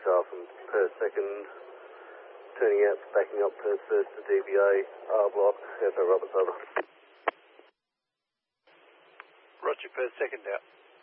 South and Perth 2nd, turning out, backing up Perth 1st to DBA, R block, Echo Roberts, over. Roger, Perth 2nd out.